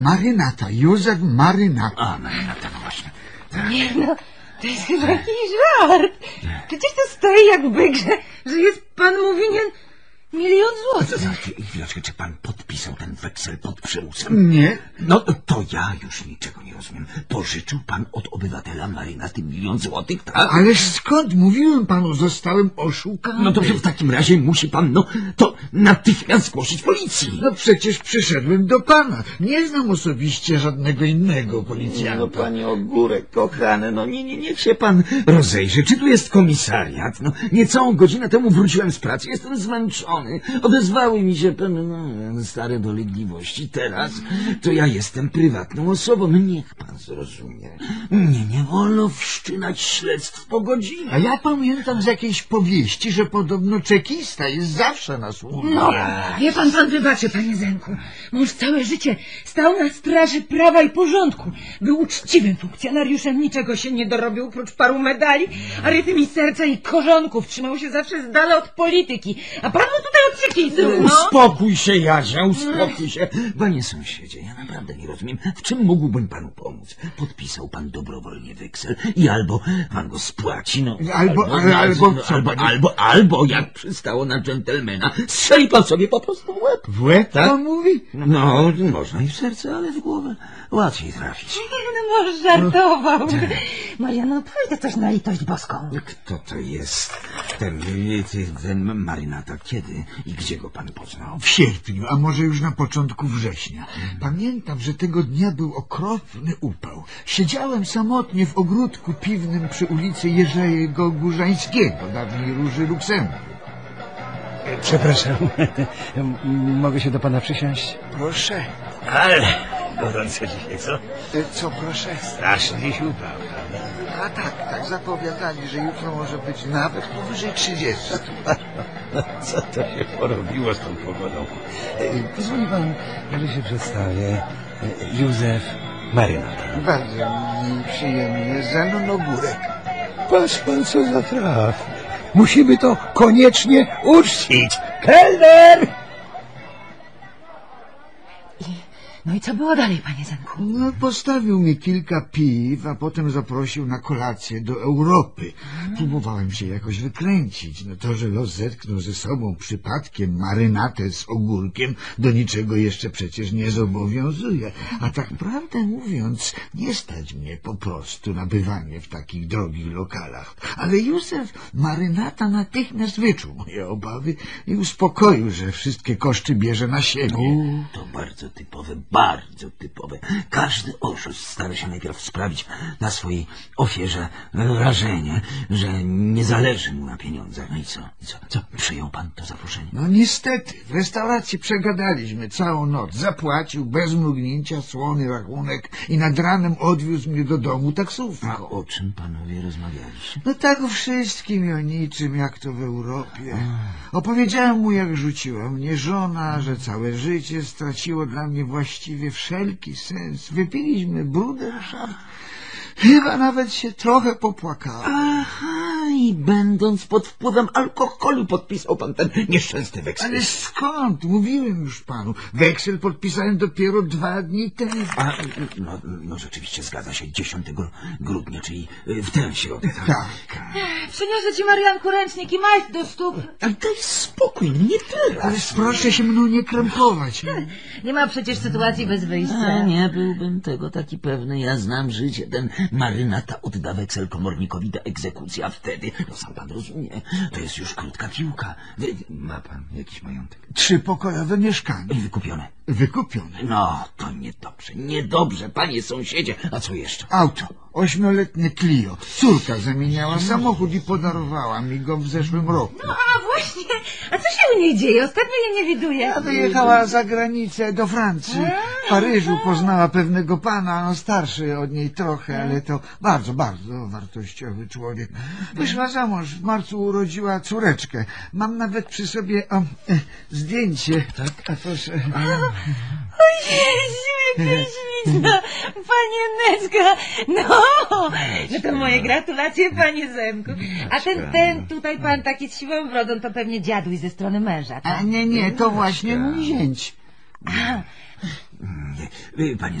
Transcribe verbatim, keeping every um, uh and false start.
Marynata, Józef Marynata. A, Marynata, no właśnie. Nie no, to jest chyba jakiś żart. Przecież to stoi jak w byk, że, że jest pan mu winien milion złotych. Chwileczkę, czy pan podpisał ten weksel pod przymusem? Nie. No to ja już niczego nie rozumiem. Pożyczył pan od obywatela Marynaty milion złotych, tak? Ależ skąd? Mówiłem panu, zostałem oszukany. No to w takim razie musi pan, no, to natychmiast zgłosić policji. No przecież przyszedłem do pana. Nie znam osobiście żadnego innego policjanta. No panie Ogórek, kochany, no nie, nie, niech się pan rozejrzy. Czy tu jest komisariat? No niecałą godzinę temu wróciłem z pracy, jestem zmęczony. Odezwały mi się pewne no, stare dolegliwości. Teraz to ja jestem prywatną osobą. Niech pan zrozumie. Mnie nie wolno wszczynać śledztw po godzinach. A ja pamiętam z jakiejś powieści, że podobno czekista jest zawsze na służbie. No, wie pan, pan wybaczy, panie Zenku. Mąż całe życie stał na straży prawa i porządku. Był uczciwym funkcjonariuszem, niczego się nie dorobił oprócz paru medali, a rytmi serca i korzonków. Trzymał się zawsze z dala od polityki. A panu tutaj od czekisty, no. Uspokój się, Jadzia, uspokój się. Panie sąsiedzie, ja naprawdę nie rozumiem, w czym mógłbym panu pomóc. Podpisał pan dobrowolnie weksel i albo pan go spłaci, no... Albo, albo, albo, co, albo, albo, albo, jak przystało na dżentelmena, strzeli pan sobie po prostu w łeb. W łeb, tak? pan mówi? No, można i w serce, ale w głowę łatwiej trafić. No może żartował. Mariano, opowiedz coś na litość boską. Kto to jest ten, ten Marynata? Kiedy i gdzie go pan poznał? W sierpniu, a może już na początku września. Pamiętam, że tego dnia był okropny upał. Siedziałem samotnie w ogródku piwnym przy ulicy Jerzego Górzańskiego, dawniej Róży Luksemburg. Przepraszam, mogę się do pana przysiąść? Proszę. Ale gorąco dzisiaj, co? Co proszę? Straszny dziś upał. A tak, tak zapowiadali, że jutro może być nawet powyżej trzydziestu. Co to się porobiło z tą pogodą? Pozwoli pan, że się przedstawię. Józef Marynata. Bardzo mi przyjemnie, Zenon Ogórek. Patrz pan, co za traf. Musimy to koniecznie uczcić. Kelner! No i co było dalej, panie Zenku? No, postawił mi kilka piw, a potem zaprosił na kolację do Europy. Próbowałem się jakoś wykręcić. No to, że los zetknął ze sobą przypadkiem Marynatę z ogórkiem, do niczego jeszcze przecież nie zobowiązuje. A tak prawdę mówiąc, nie stać mnie po prostu na bywanie w takich drogich lokalach. Ale Józef Marynata natychmiast wyczuł moje obawy i uspokoił, że wszystkie koszty bierze na siebie. U, to bardzo typowe. Bardzo typowe. Każdy oszust stara się najpierw sprawić na swojej ofierze wrażenie, że nie zależy mu na pieniądzach. No i co? I co? Co? Przyjął pan to zaproszenie? No niestety, w restauracji przegadaliśmy całą noc. Zapłacił bez mrugnięcia słony rachunek i nad ranem odwiózł mnie do domu taksówką. A o czym panowie rozmawialiście? No tak o wszystkim i o niczym, jak to w Europie. Opowiedziałem mu, jak rzuciła mnie żona, że całe życie straciło dla mnie właściwie Właściwie wszelki sens. Wypiliśmy bruderschaft. Chyba nawet się trochę popłakałem. Aha, i będąc pod wpływem alkoholu podpisał pan ten nieszczęsny weksel. Ale skąd? Mówiłem już panu. Weksel podpisałem dopiero dwa dni temu. A, no, no rzeczywiście zgadza się. dziesiątego grudnia, czyli w tę środę. Tak. Tak. Przyniosę ci, Marianku, ręcznik i majt do stóp. Ale daj spokój, nie teraz. Ale proszę się mną nie krępować. Nie ma przecież sytuacji bez wyjścia. A, nie byłbym tego taki pewny. Ja znam życie. Ten Marynata odda weksel komornikowi do egzekucji, a wtedy, no sam pan rozumie, to jest już krótka piłka. Wy, ma pan jakiś majątek? Trzypokojowe mieszkanie. I wykupione. Wykupione. No, to niedobrze, niedobrze, panie sąsiedzie. A co jeszcze? Auto. Ośmioletnie Clio. Córka zamieniała samochód i podarowała mi go w zeszłym roku. No a właśnie, a co się u niej dzieje? Ostatnio jej nie widuję. A wyjechała za granicę do Francji. W Paryżu poznała pewnego pana, no starszy od niej trochę, ale to bardzo, bardzo wartościowy człowiek. Wyszła za mąż, w marcu urodziła córeczkę. Mam nawet przy sobie o, e, zdjęcie. Tak? A proszę. Ojej, jaka śliczna panieneczka. No, no to moje gratulacje, panie Zenku. A ten, ten tutaj pan taki z siwą brodą to pewnie dziaduś ze strony męża, tak? A nie, nie, to właśnie mój zięć. A, Panie